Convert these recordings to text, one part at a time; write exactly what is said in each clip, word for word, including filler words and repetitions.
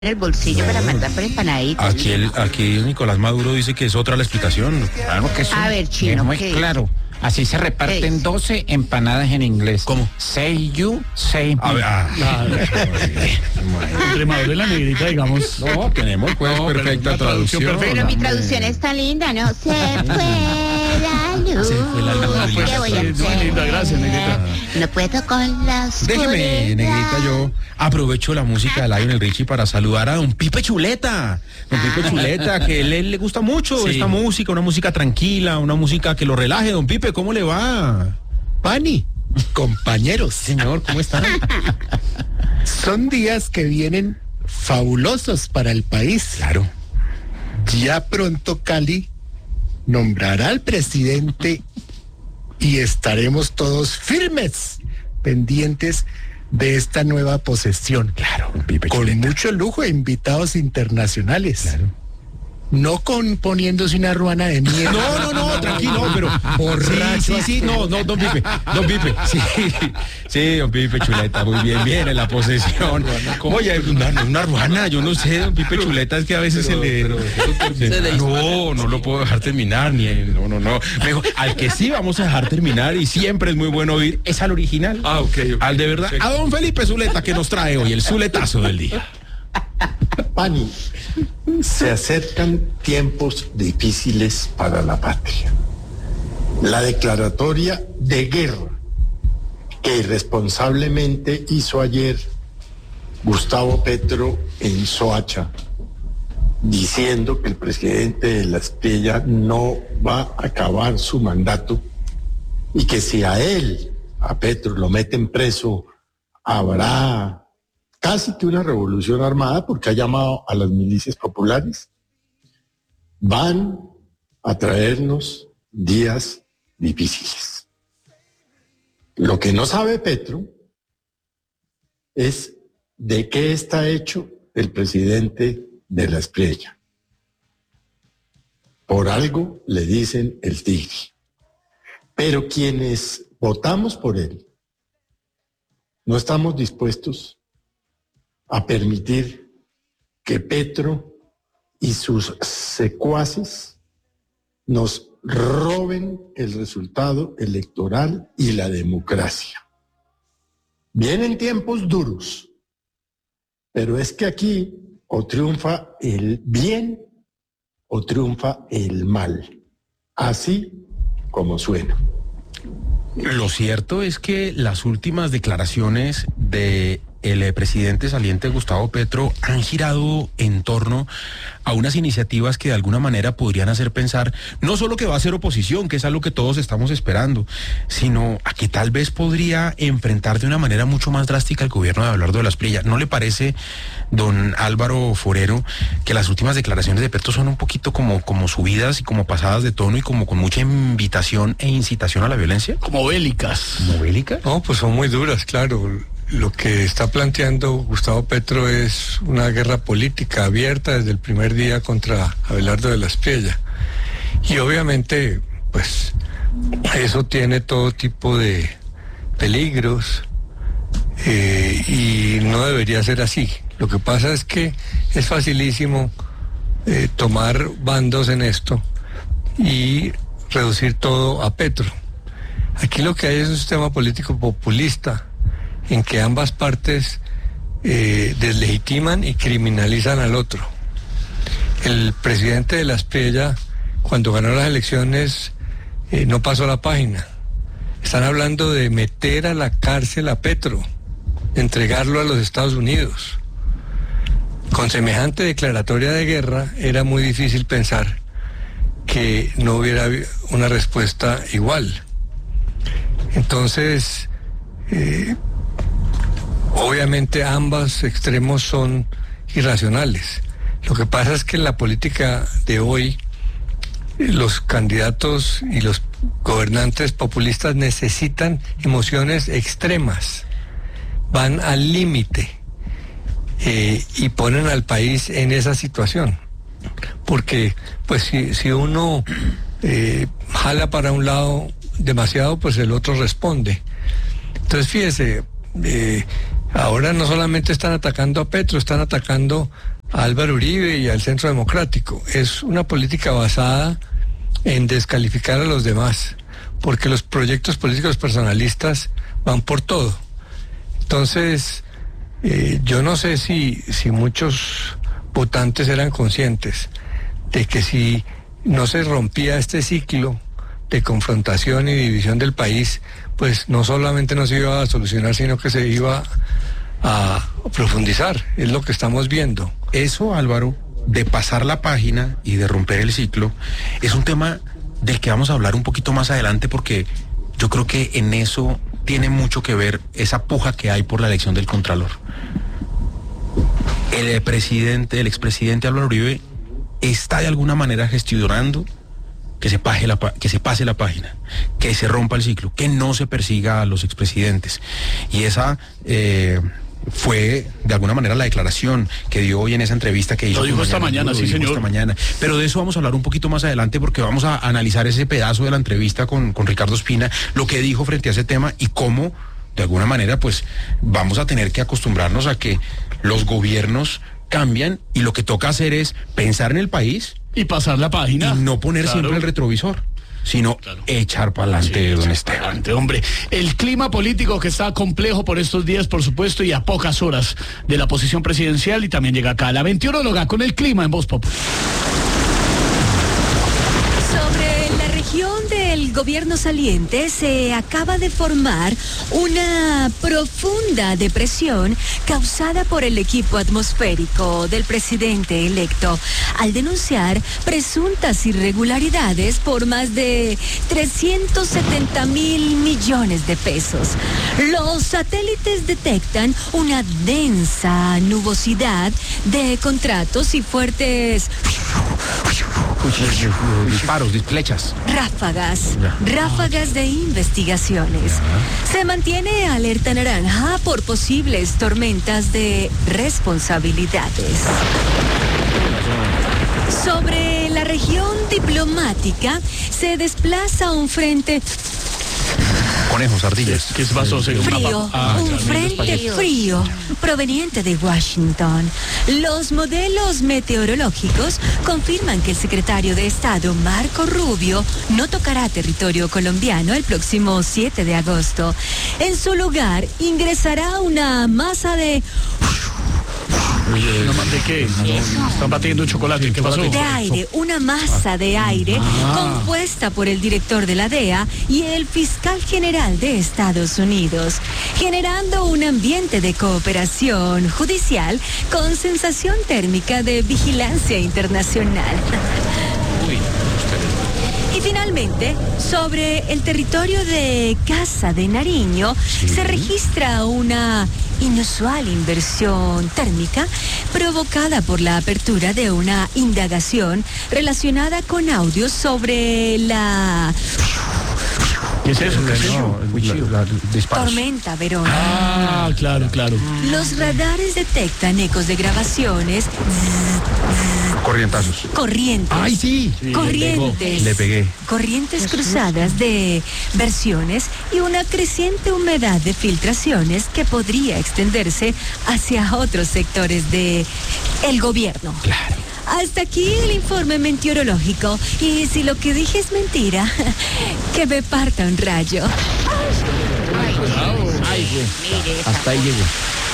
el bolsillo para mandar por empanaditas. Aquí, el, aquí Nicolás Maduro dice que es otra la explicación. Claro que sí. A ver, Chino, es muy ¿qué? claro. Así se reparten ¿Qué? doce empanadas en inglés. ¿Cómo? Say you, say me. A ver, ah, Entre Maduro y la negrita, digamos. no, tenemos pues No, pero perfecta una traducción traducción. perfecta. Pero mi hombre. traducción es tan linda, ¿no? Se fue la luz. Se fue la luz. ¿Qué voy a Sí, muy hacer? linda, gracias, negrita. No puedo con la oscuridad. Déjeme, negrita, yo aprovecho la música de Lionel Richie para saludar a don Pipe Chuleta. Don Pipe Chuleta, que a él, él le gusta mucho Sí. esta música, una música tranquila, una música que lo relaje. Don Pipe, ¿cómo le va? Pani, compañeros, Señor, ¿cómo está? son días que vienen fabulosos para el país. Claro. Ya pronto Cali nombrará al presidente y estaremos todos firmes, pendientes de esta nueva posesión. Claro, don Pipe Con Chuleta. mucho lujo e invitados internacionales. Claro. No con poniéndose una ruana de mierda. No, no, no, tranquilo, pero Borracho. sí, sí, sí, no, no, don Pipe, don Pipe, sí, sí, don Pipe Chuleta, muy bien, bien en la posesión. Oye, una, una ruana, yo no sé, don Pipe Chuleta, es que a veces se le... se- no, no lo puedo dejar terminar, ni, no, no, no. Mejor, al que sí vamos a dejar terminar, y siempre es muy bueno oír, es al original. Ah, ok, ok. Al de verdad, a don Felipe Zuleta, que nos trae hoy el zuletazo del día. Pani, se acercan tiempos difíciles para la patria. La declaratoria de guerra que irresponsablemente hizo ayer Gustavo Petro en Soacha, diciendo que el presidente de la Espriella no va a acabar su mandato y que si a él, a Petro, lo meten preso, habrá casi que una revolución armada porque ha llamado a las milicias populares, van a traernos días difíciles. Lo que no sabe Petro es de qué está hecho el presidente de la Espriella. Por algo le dicen el tigre. Pero quienes votamos por él no estamos dispuestos a permitir que Petro y sus secuaces nos roben el resultado electoral y la democracia. Vienen tiempos duros, pero es que aquí o triunfa el bien o triunfa el mal, así como suena. Lo cierto es que las últimas declaraciones de el eh, presidente saliente Gustavo Petro han girado en torno a unas iniciativas que de alguna manera podrían hacer pensar no solo que va a ser oposición, que es algo que todos estamos esperando, sino a que tal vez podría enfrentar de una manera mucho más drástica el gobierno de Abelardo de la Espriella. ¿No le parece, don Álvaro Forero, que las últimas declaraciones de Petro son un poquito como, como subidas y como pasadas de tono y como con mucha invitación e incitación a la violencia? Como bélicas. ¿Como bélica? No, pues son muy duras, claro. Lo que está planteando Gustavo Petro es una guerra política abierta desde el primer día contra Abelardo de la Espriella. Y obviamente, pues, eso tiene todo tipo de peligros eh, y no debería ser así. Lo que pasa es que es facilísimo eh, tomar bandos en esto y reducir todo a Petro. Aquí lo que hay es un sistema político populista en que ambas partes eh, deslegitiman y criminalizan al otro. El presidente de la Espriella, cuando ganó las elecciones, eh, no pasó la página. Están hablando de meter a la cárcel a Petro, de entregarlo a los Estados Unidos. Con semejante declaratoria de guerra, era muy difícil pensar que no hubiera una respuesta igual. Entonces, eh, obviamente ambos extremos son irracionales. Lo que pasa es que en la política de hoy los candidatos y los gobernantes populistas necesitan emociones extremas, van al límite eh, y ponen al país en esa situación. Porque pues si, si uno eh, jala para un lado demasiado, pues el otro responde. Entonces fíjese, eh, Ahora no solamente están atacando a Petro, están atacando a Álvaro Uribe y al Centro Democrático. Es una política basada en descalificar a los demás, porque los proyectos políticos personalistas van por todo. Entonces, eh, yo no sé si, si muchos votantes eran conscientes de que si no se rompía este ciclo de confrontación y división del país, pues no solamente no se iba a solucionar, sino que se iba a profundizar. Es lo que estamos viendo. Eso, Álvaro, de pasar la página y de romper el ciclo, es un tema del que vamos a hablar un poquito más adelante, porque yo creo que en eso tiene mucho que ver esa puja que hay por la elección del Contralor. El presidente, el expresidente Álvaro Uribe está de alguna manera gestionando que se, pase la, que se pase la página, que se rompa el ciclo, que no se persiga a los expresidentes. Y esa eh, fue de alguna manera la declaración que dio hoy en esa entrevista que hizo. Lo dijo esta mañana, sí, señor. Esta mañana. Pero de eso vamos a hablar un poquito más adelante, porque vamos a analizar ese pedazo de la entrevista con, con Ricardo Espina, lo que dijo frente a ese tema y cómo, de alguna manera, pues vamos a tener que acostumbrarnos a que los gobiernos cambian y lo que toca hacer es pensar en el país y pasar la página. Y no poner Claro. siempre el retrovisor, sino Claro. echar para adelante, Sí, don echar Esteban. pa'lante, hombre. El clima político que está complejo por estos días, por supuesto, y a pocas horas de la posición presidencial, y también llega acá la veintiunóloga con el clima en Voz Populi. Sobre la región del gobierno saliente se acaba de formar una profunda depresión causada por el equipo atmosférico del presidente electo, al denunciar presuntas irregularidades por más de trescientos setenta mil millones de pesos. Los satélites detectan una densa nubosidad de contratos y fuertes Disparos, flechas. ráfagas, ráfagas de investigaciones. Se mantiene alerta naranja por posibles tormentas de responsabilidades. Sobre la región diplomática se desplaza un frente Conejos, ardillas. ¿Qué pasó? Se- una frío, pa- Ah, un claro, frente frío proveniente de Washington. Los modelos meteorológicos confirman que el secretario de Estado, Marco Rubio, no tocará territorio colombiano el próximo siete de agosto. En su lugar ingresará una masa de ¿No más de qué? Están batiendo chocolate. ¿Qué pasó? de aire, una masa de aire compuesta por el director de la D E A y el fiscal general de Estados Unidos, generando un ambiente de cooperación judicial con sensación térmica de vigilancia internacional. Y finalmente, sobre el territorio de Casa de Nariño, se registra una inusual inversión térmica provocada por la apertura de una indagación relacionada con audios sobre la ¿Qué es eso? ¿Qué es eso? La- la- disparos. tormenta Verona. Ah, claro, claro. Los radares detectan ecos de grabaciones, Corrientazos. corrientes. ¡Ay, sí! Corrientes. Le pegué. Corrientes cruzadas de versiones y una creciente humedad de filtraciones que podría extenderse hacia otros sectores de el gobierno. Claro. Hasta aquí el informe meteorológico. Y si lo que dije es mentira, que me parta un rayo. Hasta ahí llegó.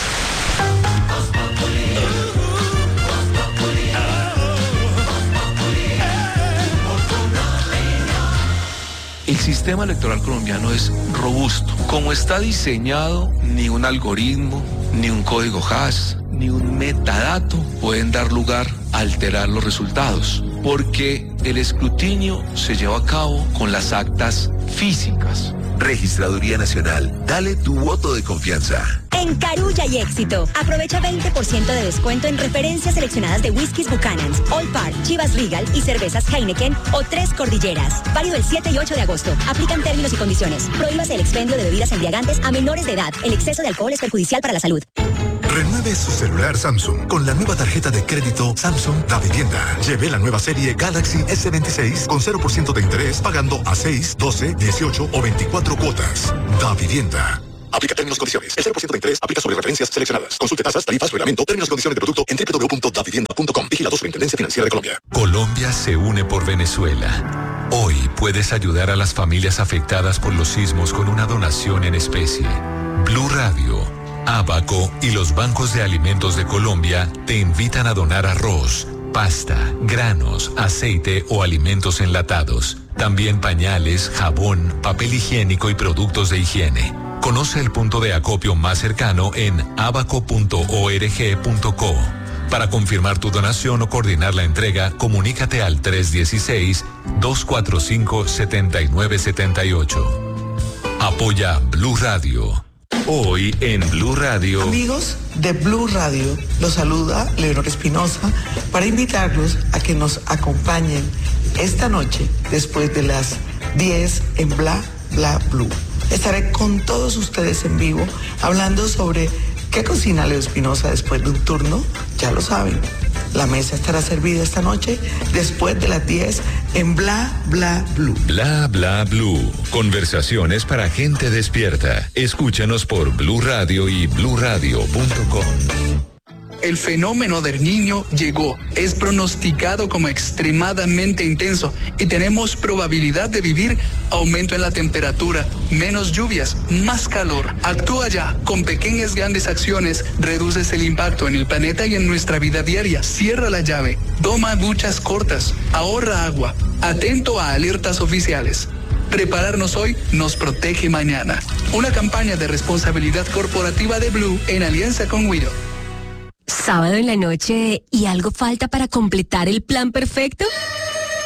El sistema electoral colombiano es robusto. Como está diseñado, ni un algoritmo, ni un código hash, ni un metadato pueden dar lugar a alterar los resultados, porque el escrutinio se lleva a cabo con las actas físicas. Registraduría Nacional, dale tu voto de confianza. En Carulla y Éxito, aprovecha veinte por ciento de descuento en referencias seleccionadas de whiskies Buchanan's, Old Parr, Chivas Regal y cervezas Heineken o Tres Cordilleras. Válido el siete y ocho de agosto. Aplican términos y condiciones. Prohíbase el expendio de bebidas embriagantes a menores de edad. El exceso de alcohol es perjudicial para la salud. Renueve su celular Samsung con la nueva tarjeta de crédito Samsung Da Vivienda. Lleve la nueva serie Galaxy S veintiséis con cero por ciento de interés pagando a seis, doce, dieciocho o veinticuatro cuotas. Da Vivienda. Aplica términos y condiciones. El cero por ciento de interés aplica sobre referencias seleccionadas. Consulte tasas, tarifas, reglamento, términos y condiciones de producto en doble u doble u doble u punto davivienda punto com. Vigilado Superintendencia Financiera de Colombia. Colombia se une por Venezuela. Hoy puedes ayudar a las familias afectadas por los sismos con una donación en especie. Blue Radio, Abaco y los bancos de alimentos de Colombia te invitan a donar arroz, pasta, granos, aceite o alimentos enlatados. También pañales, jabón, papel higiénico y productos de higiene. Conoce el punto de acopio más cercano en abaco punto org punto co. Para confirmar tu donación o coordinar la entrega, comunícate al tres uno seis, dos cuatro cinco, siete nueve siete ocho. Apoya Blue Radio. Hoy en Blue Radio. Amigos de Blue Radio, los saluda Leonor Espinosa para invitarlos a que nos acompañen esta noche después de las diez en Bla Bla Blue. Estaré con todos ustedes en vivo hablando sobre qué cocina Leo Espinosa después de un turno. Ya lo saben, la mesa estará servida esta noche después de las diez en Bla Bla Blue. Bla Bla Blue. Conversaciones para gente despierta. Escúchanos por Blue Radio y blue radio punto com. El fenómeno del Niño llegó, es pronosticado como extremadamente intenso y tenemos probabilidad de vivir aumento en la temperatura, menos lluvias, más calor. Actúa ya, con pequeñas grandes acciones, reduces el impacto en el planeta y en nuestra vida diaria. Cierra la llave, toma duchas cortas, ahorra agua, atento a alertas oficiales. Prepararnos hoy nos protege mañana. Una campaña de responsabilidad corporativa de Blue en alianza con Wido. Sábado en la noche y algo falta para completar el plan perfecto.